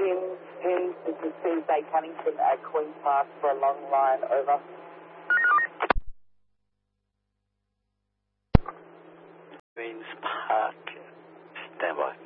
Queens, this is Tuesday Cunnington at Queen's Park for a long line, over. Queen's Park, standby.